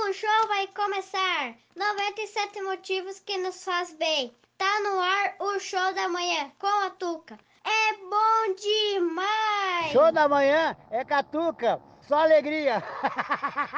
O show vai começar. 97 motivos que nos faz bem. Tá no ar o show da manhã com a Tuca. É bom demais! Show da manhã é Catuca, só alegria.